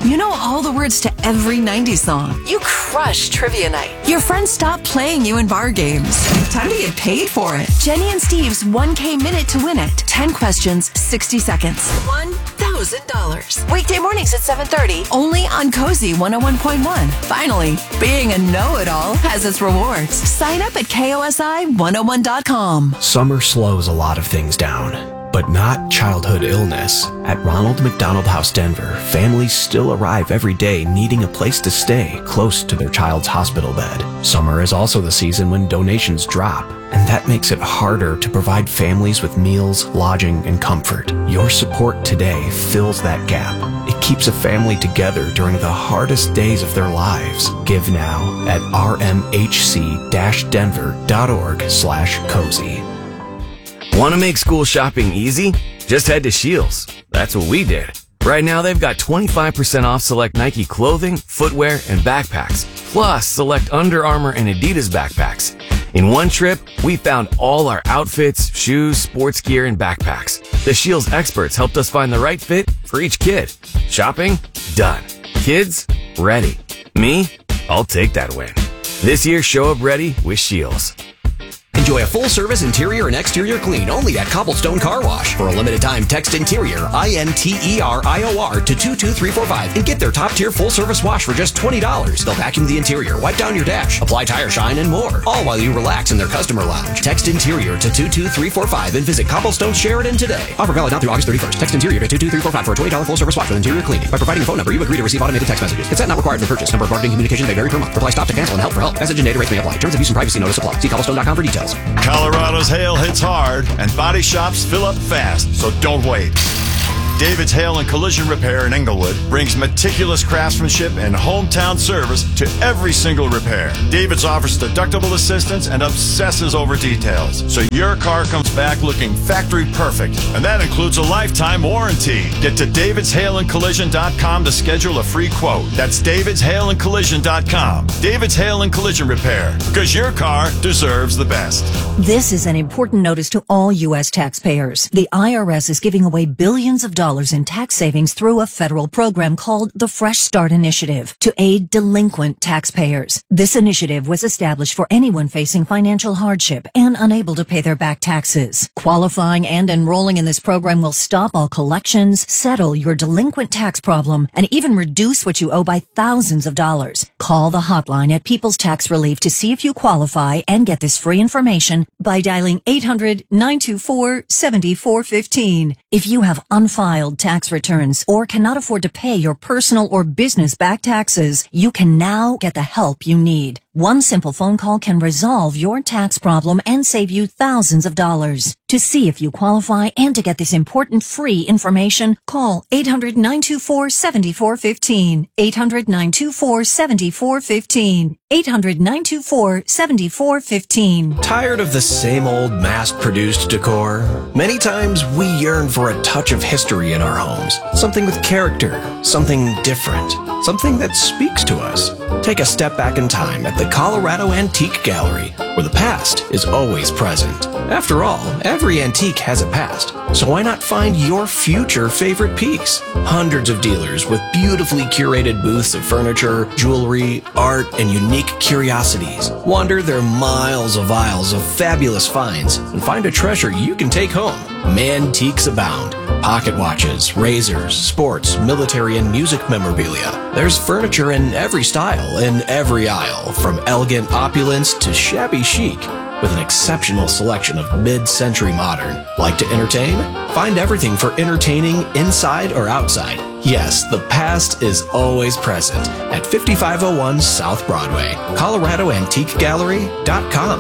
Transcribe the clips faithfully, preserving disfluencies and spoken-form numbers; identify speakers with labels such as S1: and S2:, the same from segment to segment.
S1: You know all the words to every nineties song. You crush trivia night. Your friends stop playing you in bar games. Time to get paid for it. Jenny and Steve's one K Minute to win it. ten questions, sixty seconds. one thousand dollars. Weekday mornings at seven thirty. Only on Cozy one oh one point one. Finally, being a know-it-all has its rewards. Sign up at K O S I one oh one dot com.
S2: Summer slows a lot of things down, but not childhood illness. At Ronald McDonald House Denver, families still arrive every day needing a place to stay close to their child's hospital bed. Summer is also the season when donations drop, and that makes it harder to provide families with meals, lodging, and comfort. Your support today fills that gap. It keeps a family together during the hardest days of their lives. Give now at r m h c dash denver dot org slash cozy.
S3: Want to make school shopping easy? Just head to Scheels. That's what we did. Right now, they've got twenty-five percent off select Nike clothing, footwear, and backpacks, plus select Under Armour and Adidas backpacks. In one trip, we found all our outfits, shoes, sports gear, and backpacks. The Scheels experts helped us find the right fit for each kid. Shopping? Done. Kids? Ready. Me? I'll take that win. This year, show up ready with Scheels.
S4: Enjoy a full-service interior and exterior clean only at Cobblestone Car Wash. For a limited time, text interior, I N T E R I O R, to two two three four five and get their top-tier full-service wash for just twenty dollars. They'll vacuum the interior, wipe down your dash, apply tire shine, and more, all while you relax in their customer lounge. Text interior to two two three four five and visit Cobblestone Sheridan today. Offer valid not through August thirty-first. Text interior to two two three four five for a twenty dollars full-service wash with interior cleaning. By providing your phone number, you agree to receive automated text messages. Consent not required in the purchase. Number of marketing communications may vary per month. Reply stop to cancel and help for help. Message and data rates may apply. Terms of use and privacy notice apply. See cobblestone dot com for details.
S5: Colorado's hail hits hard, and body shops fill up fast, so don't wait. David's Hail and Collision Repair in Englewood brings meticulous craftsmanship and hometown service to every single repair. David's offers deductible assistance and obsesses over details, so your car comes back looking factory perfect, and that includes a lifetime warranty. Get to davids hail and collision dot com to schedule a free quote. That's davids hail and collision dot com. David's Hail and Collision Repair, because your car deserves the best.
S6: This is an important notice to all U S taxpayers. The I R S is giving away billions of dollars in tax savings through a federal program called the Fresh Start Initiative to aid delinquent taxpayers. This initiative was established for anyone facing financial hardship and unable to pay their back taxes. Qualifying and enrolling in this program will stop all collections, settle your delinquent tax problem, and even reduce what you owe by thousands of dollars. Call the hotline at People's Tax Relief to see if you qualify and get this free information by dialing eight hundred nine two four seven four one five. If you have unfiled tax returns or cannot afford to pay your personal or business back taxes, you can now get the help you need. One simple phone call can resolve your tax problem and save you thousands of dollars. To see if you qualify and to get this important free information, call eight hundred nine two four seven four one five, eight hundred nine two four seven four one five, eight hundred nine two four seven four one five.
S2: Tired of the same old mass-produced decor? Many times we yearn for a touch of history in our homes. Something with character, something different, something that speaks to us. Take a step back in time at the Colorado Antique Gallery, where the past is always present. After all, every antique has a past, so why not find your future favorite piece? Hundreds of dealers with beautifully curated booths of furniture, jewelry, art, and unique curiosities. Wander their miles of aisles of fabulous finds and find a treasure you can take home. Mantiques abound. Pocket watches, razors, sports, military, and music memorabilia. There's furniture in every style, in every aisle, from elegant opulence to shabby chic, with an exceptional selection of mid-century modern. Like to entertain? Find everything for entertaining inside or outside. Yes, the past is always present at fifty-five oh one South Broadway. Colorado Antique Gallery dot com.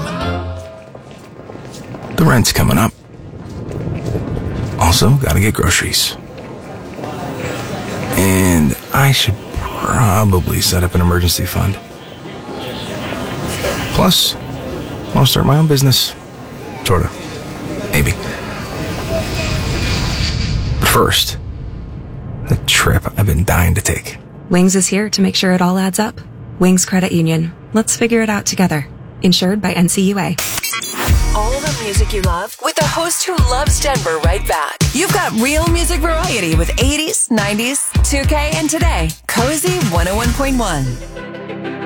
S7: The rent's coming up. Also, gotta get groceries. And I should probably set up an emergency fund. Plus, I'll start my own business. Sorta. Maybe. But first, the trip I've been dying to take.
S8: Wings is here to make sure it all adds up. Wings Credit Union. Let's figure it out together. Insured by N C U A.
S1: all the music you love with the host who loves Denver right back. You've got real music variety with eighties, nineties, two K, and today. Cozy one oh one point one.